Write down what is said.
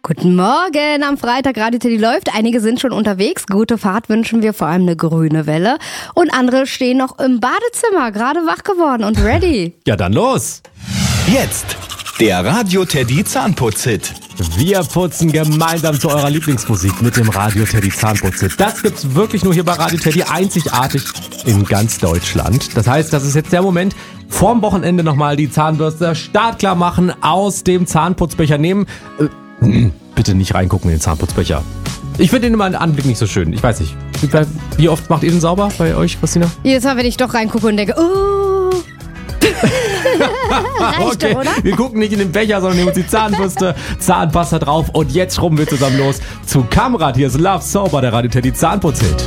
Guten Morgen, am Freitag Radio Teddy läuft. Einige sind schon unterwegs. Gute Fahrt wünschen wir, vor allem eine grüne Welle. Und andere stehen noch im Badezimmer, gerade wach geworden und ready. Ja, dann los. Jetzt der Radio Teddy Zahnputz-Hit. Wir putzen gemeinsam zu eurer Lieblingsmusik mit dem Radio Teddy Zahnputz-Hit. Das gibt's wirklich nur hier bei Radio Teddy, einzigartig in ganz Deutschland. Das heißt, das ist jetzt der Moment, vorm Wochenende nochmal die Zahnbürste startklar machen, aus dem Zahnputzbecher nehmen. Bitte nicht reingucken in den Zahnputzbecher. Ich finde den immer einen Anblick nicht so schön. Ich weiß nicht. Wie oft macht ihr den sauber bei euch, Christina? Jedes Mal, wenn ich doch reingucke und denke, reicht doch, oder? Wir gucken nicht in den Becher, sondern nehmen uns die Zahnbürste, Zahnpasta drauf und jetzt schrubben wir zusammen los zu Kamrat. Hier ist Love Sober, der Radio Teddy Zahnputz-Hit.